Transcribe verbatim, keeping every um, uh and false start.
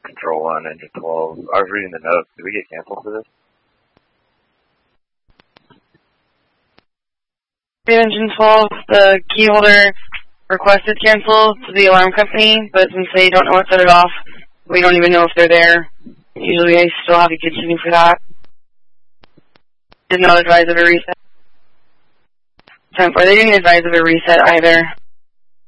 Control one, Engine twelve. I was reading the notes. Did we get canceled for this? Engine twelve, the key holder requested cancel to the alarm company, but since they don't know what set it off, we don't even know if they're there. Usually I still have to continue for that. Did not advise of a reset. ten four, they didn't advise of a reset either.